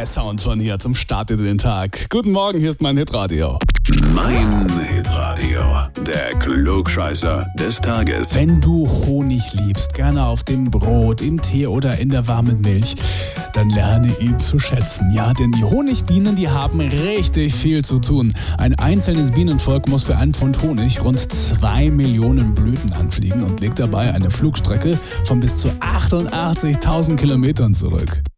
Der Sound von hier zum Start in den Tag. Guten Morgen, hier ist mein Hitradio. Mein Hitradio, der Klugscheißer des Tages. Wenn du Honig liebst, gerne auf dem Brot, im Tee oder in der warmen Milch, dann lerne ihn zu schätzen. Ja, denn die Honigbienen, die haben richtig viel zu tun. Ein einzelnes Bienenvolk muss für einen Pfund Honig rund 2 Millionen Blüten anfliegen und legt dabei eine Flugstrecke von bis zu 88.000 Kilometern zurück.